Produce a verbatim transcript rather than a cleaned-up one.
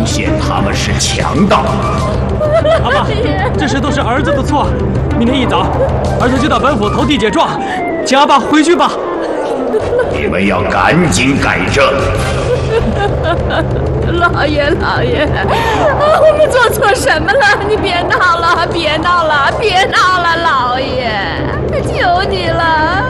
显他们是强盗。 阿爸，这事都是儿子的错。明天一早，儿子就到本府投递解状，请阿爸回去吧。 你们要赶紧改正。 老爷，老爷，啊，我们做错什么了？你别闹了，别闹了，别闹了，老爷，求你了。